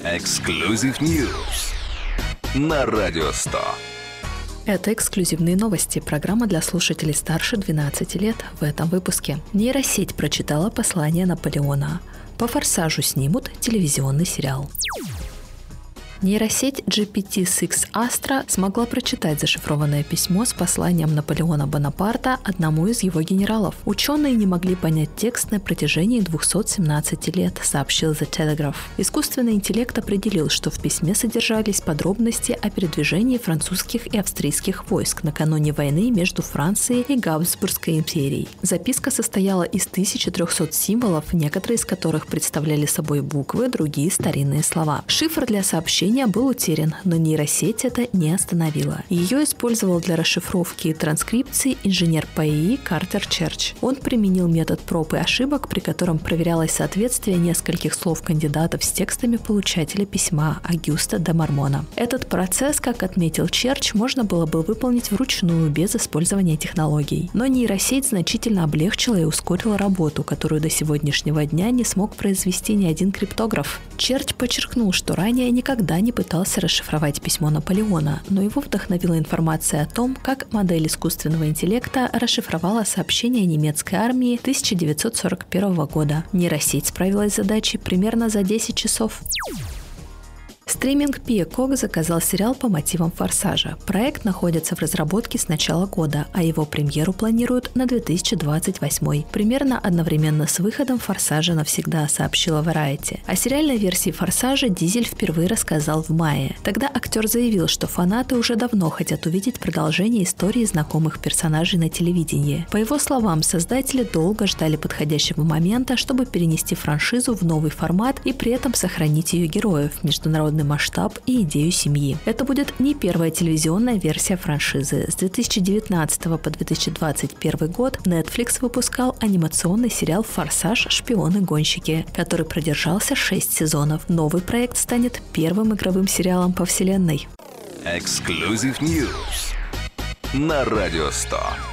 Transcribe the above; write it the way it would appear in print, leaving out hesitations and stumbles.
Exclusive News на Радио 100. Это эксклюзивные новости. Программа для слушателей старше 12 лет. В этом выпуске. Нейросеть прочитала послание Наполеона. По «Форсажу» снимут телевизионный сериал. Нейросеть GPT-6 Astra смогла прочитать зашифрованное письмо с посланием Наполеона Бонапарта одному из его генералов. Ученые не могли понять текст на протяжении 217 лет, сообщил The Telegraph. Искусственный интеллект определил, что в письме содержались подробности о передвижении французских и австрийских войск накануне войны между Францией и Габсбургской империей. Записка состояла из 1300 символов, некоторые из которых представляли собой буквы, другие – старинные слова. Шифр для сообщения был утерян, но нейросеть это не остановила. Ее использовал для расшифровки и транскрипции инженер по ИИ Картер Черч. Он применил метод проб и ошибок, при котором проверялось соответствие нескольких слов кандидатов с текстами получателя письма Агюста де Мармона. Этот процесс, как отметил Черч, можно было бы выполнить вручную, без использования технологий. Но нейросеть значительно облегчила и ускорила работу, которую до сегодняшнего дня не смог произвести ни один криптограф. Черч подчеркнул, что ранее никогда не пытался расшифровать письмо Наполеона, но его вдохновила информация о том, как модель искусственного интеллекта расшифровала сообщение немецкой армии 1941 года. Нейросеть справилась с задачей примерно за 10 часов. Стриминг Peacock заказал сериал по мотивам «Форсажа». Проект находится в разработке с начала года, а его премьеру планируют на 2028. Примерно одновременно с выходом «Форсажа навсегда», сообщила Variety. О сериальной версии «Форсажа» Дизель впервые рассказал в мае. Тогда актер заявил, что фанаты уже давно хотят увидеть продолжение истории знакомых персонажей на телевидении. По его словам, создатели долго ждали подходящего момента, чтобы перенести франшизу в новый формат и при этом сохранить ее героев, международный масштаб и идею семьи. Это будет не первая телевизионная версия франшизы. С 2019 по 2021 год Netflix выпускал анимационный сериал «Форсаж. Шпионы-гонщики», который продержался 6 сезонов. Новый проект станет первым игровым сериалом по вселенной. Exclusive News на Радио 100.